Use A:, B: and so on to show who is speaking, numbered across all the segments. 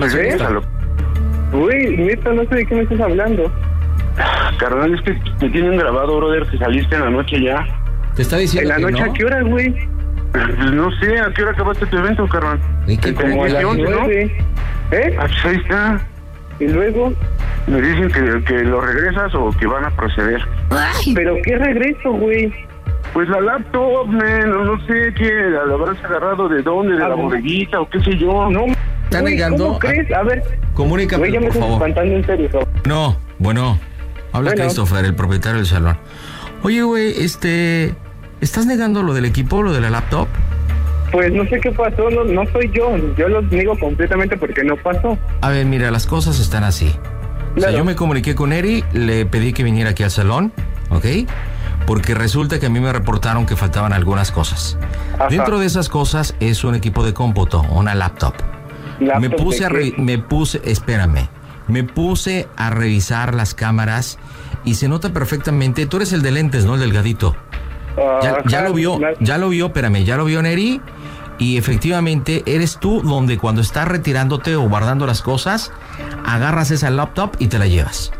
A: Güey, neta, no sé de qué me estás hablando.
B: Carnal, es que te tienen grabado, brother, que saliste en la noche ya.
C: Te está diciendo
A: ¿En la noche
C: no?
A: a qué hora, güey?
B: No sé, ¿a qué hora acabaste tu evento, carnal?
C: ¿Y qué
A: Como a las 9. ¿Eh?
B: Ah, pues ahí está.
A: ¿Y luego?
B: Me dicen que lo regresas o que van a proceder.
A: ¿Pero qué regreso, güey?
B: Pues la laptop, man, no sé qué, la habrás agarrado de dónde, de la bodeguita o qué sé yo.
A: No,
C: ¿Está
A: güey,
C: negando?
A: ¿cómo crees? A ver,
C: Comunícame,
A: güey, ya me
C: por
A: estás
C: favor.
A: espantando en serio, cabrón.
C: No, bueno. Habla
A: Bueno.
C: Christopher, el propietario del salón. Oye, güey, ¿estás negando lo del equipo, lo de la laptop?
A: Pues no sé qué pasó, no soy yo lo niego completamente porque no pasó.
C: A ver, mira, las cosas están así. O sea,
A: Claro.
C: yo me comuniqué con Eri, le pedí que viniera aquí al salón, ¿ok? Porque resulta que a mí me reportaron que faltaban algunas cosas.
A: Ajá.
C: Dentro de esas cosas es un equipo de cómputo, una laptop.
A: ¿Laptop
C: Me puse
A: de qué?
C: me puse a revisar las cámaras y se nota perfectamente. Tú eres el de lentes, ¿no? El delgadito. Ya lo vio, espérame, ya lo vio Neri. Y efectivamente eres tú donde cuando estás retirándote o guardando las cosas, agarras esa laptop y te la llevas.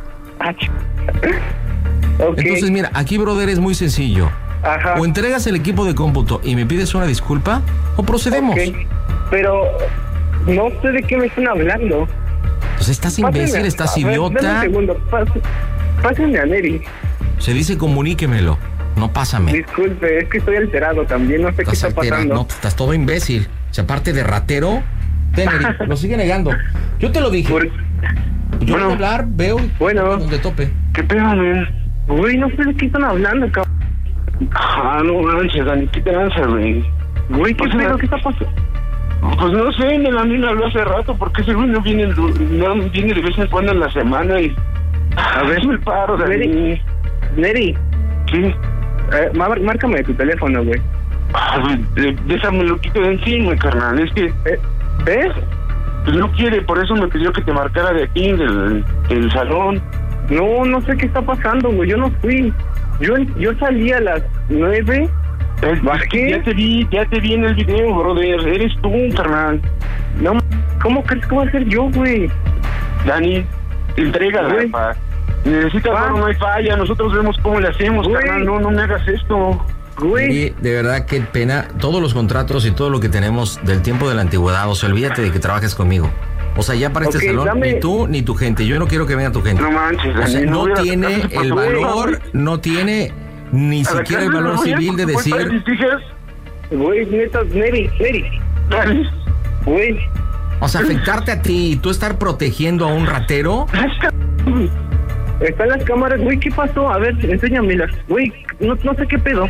A: Ok.
C: Entonces mira, aquí brother es muy sencillo.
A: Ajá.
C: O entregas el equipo de cómputo y me pides una disculpa o procedemos.
A: Ok. Pero no sé de qué me están hablando.
C: Pues estás imbécil, estás
A: Dame
C: idiota.
A: un segundo, pásenme a Neri.
C: Se dice comuníquemelo, no pásame.
A: Disculpe, es que estoy alterado también, no sé qué está pasando.
C: No, pues estás todo imbécil. O sea, aparte de ratero, lo sigue negando. Yo te lo dije. Yo voy a hablar, veo y donde tope.
B: ¿Qué pedo, man?
A: Güey, no sé de qué están hablando, cabrón.
B: Ah, no manches, Dani, ¿qué te lanzas, güey?
A: Güey, ¿qué
B: O sea,
A: pedo? ¿Qué está pasando?
B: Pues no sé, a mí me habló hace rato, porque ese güey no viene de vez en cuando en la semana y... A ver, me paro, Dani.
A: Neri.
B: ¿Qué?
A: Márcame tu teléfono, güey.
B: Déjame lo quito de encima, carnal, es que...
A: ¿Ves?
B: Pues no quiere, por eso me pidió que te marcara de aquí, del salón.
A: No sé qué está pasando, güey, yo no fui. Yo salí a las 9... ¿Bajé?
B: Ya te vi en el video, brother. Eres tú, carnal.
A: No, ¿cómo crees que va a ser yo, güey?
B: Dani, entrégala,
A: Güey.
B: pa. Necesitas ver, no hay falla. Nosotros vemos cómo le hacemos,
A: Güey.
B: carnal. No me hagas esto.
A: Güey.
C: Y de verdad, qué pena. Todos los contratos y todo lo que tenemos del tiempo de la antigüedad. O sea, olvídate de que trabajes conmigo. O sea, ya para este salón, ni tú ni tu gente. Yo no quiero que venga tu gente.
B: No manches, Dani.
C: O sea, no
B: hubiera
C: tiene
B: sacado
C: el
B: tu
C: valor,
B: güey.
C: no tiene ni siquiera el valor civil de decir...
A: Güey, neta, Neri.
B: Dani.
A: Güey.
C: O sea, afectarte a ti y tú estar protegiendo a un ratero.
A: Están las cámaras, güey, ¿qué pasó? A ver, enséñamelas. Güey, no sé qué pedo.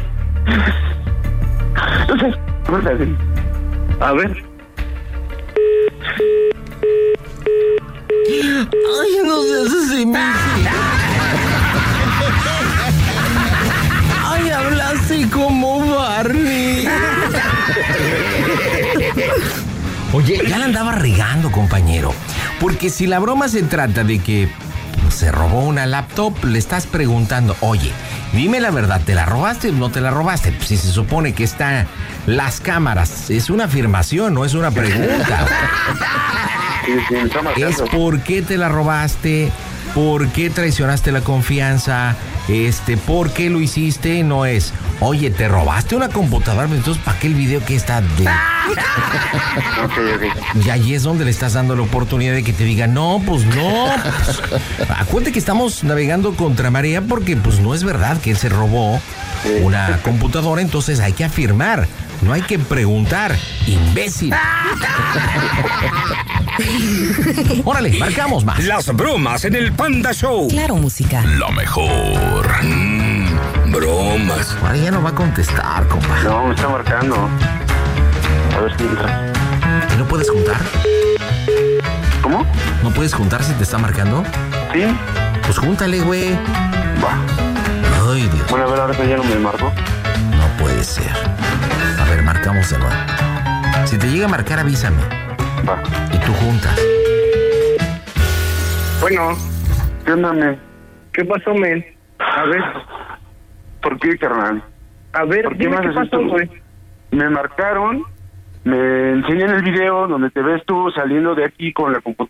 A: A ver.
C: Ay, no seas así, Missy. Ay, habla así como Barney. Oye, ya la andaba regando, compañero. Porque si la broma se trata de que se robó una laptop, le estás preguntando, oye, dime la verdad, ¿te la robaste o no te la robaste? Pues si se supone que están las cámaras, es una afirmación, no es una pregunta. Es por qué te la robaste, por qué traicionaste la confianza, por qué lo hiciste, no es, oye, te robaste una computadora, entonces ¿para qué el video que está de...?
B: Ok.
C: Y ahí es donde le estás dando la oportunidad de que te diga, no, pues no. Pues, acuérdate que estamos navegando contra marea porque pues no es verdad que él se robó una computadora, entonces hay que afirmar, no hay que preguntar, imbécil. Órale, marcamos más.
D: Las bromas en el Panda Show.
E: Claro, música.
D: Lo mejor. Bromas.
C: Ahora ya no va a contestar, compa.
B: No, me está marcando. A ver si entra.
C: ¿Y no puedes juntar?
B: ¿Cómo?
C: ¿No puedes juntar si te está marcando?
B: ¿Sí?
C: Pues júntale, güey.
B: Va.
C: Ay, Dios.
B: Bueno, a ver, ahora ya no me marcó.
C: No puede ser. A ver, marcamos de nuevo. Si te llega a marcar, avísame.
B: Va.
C: Y tú juntas.
A: Bueno,
B: ¿Qué onda, men?
A: ¿qué pasó, men? A ver,
B: ¿Por qué, carnal?
A: a ver,
B: ¿Por qué
A: dime
B: me
A: qué
B: haces
A: pasó,
B: esto?
A: güey.
B: Me marcaron me enseñan el video donde te ves tú saliendo de aquí con la computadora